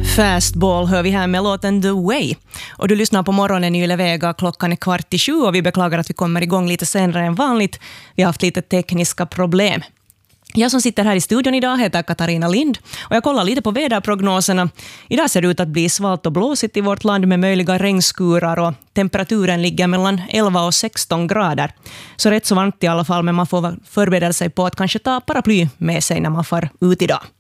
Fastball hör vi här med låten The Way. Och du lyssnar på morgonen i Yle Vega. Klockan är 6:15 och vi beklagar att vi kommer igång lite senare än vanligt. Vi har haft lite tekniska problem. Jag som sitter här i studion idag heter Katarina Lind och jag kollar lite på väderprognoserna. Idag ser det ut att bli svalt och blåsigt i vårt land med möjliga regnskurar och temperaturen ligger mellan 11 och 16 grader. Så rätt så varmt i alla fall, men man får förbereda sig på att kanske ta paraply med sig när man far ut idag.